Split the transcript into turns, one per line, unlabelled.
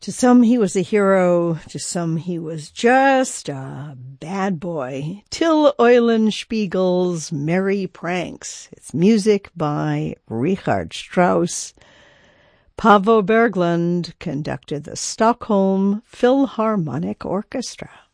To some he was a hero, to some he was just a bad boy. Till Eulenspiegel's Merry Pranks. It's music by Richard Strauss. Paavo Berglund conducted the Stockholm Philharmonic Orchestra.